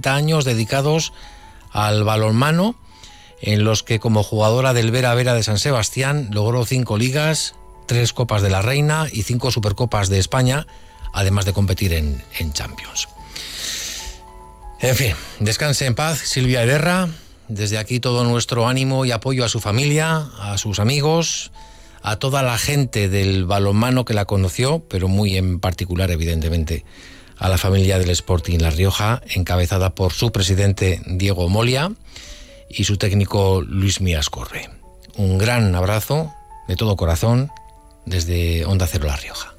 30 años dedicados al balonmano, en los que como jugadora del Vera Vera de San Sebastián logró 5 ligas, 3 Copas de la Reina y 5 Supercopas de España, además de competir en Champions. En fin, descanse en paz Silvia Ederra. Desde aquí todo nuestro ánimo y apoyo a su familia, a sus amigos, a toda la gente del balonmano que la conoció, pero muy en particular, evidentemente, a la familia del Sporting La Rioja, encabezada por su presidente Diego Molia y su técnico Luis Mías Corre. Un gran abrazo de todo corazón desde Onda Cero La Rioja.